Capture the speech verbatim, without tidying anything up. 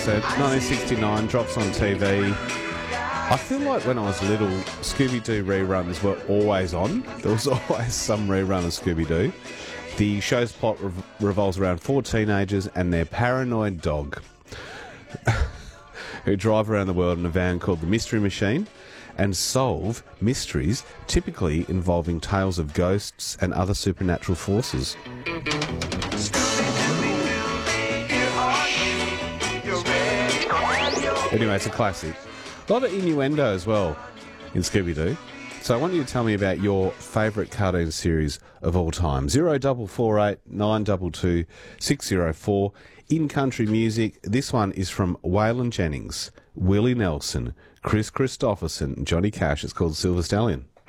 So nineteen sixty-nine drops on T V. I feel like when I was little, Scooby-Doo reruns were always on. There was always some rerun of Scooby-Doo. The show's plot rev- revolves around four teenagers and their paranoid dog who drive around the world in a van called the Mystery Machine and solve mysteries, typically involving tales of ghosts and other supernatural forces. Anyway, it's a classic. A lot of innuendo as well in Scooby-Doo. So I want you to tell me about your favourite cartoon series of all time. Zero double four eight nine two two six zero four. In country music, this one is from Waylon Jennings, Willie Nelson, Chris Christopherson, and Johnny Cash. It's called Silver Stallion.